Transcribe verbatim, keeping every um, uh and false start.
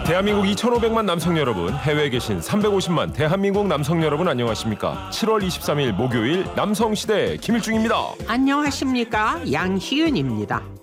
대한민국 이천오백만 남성 여러분, 해외에 계신 삼백오십만 대한민국 남성 여러분 안녕하십니까? 칠월 이십삼일 목요일 남성시대 김일중입니다. 안녕하십니까, 양희은입니다.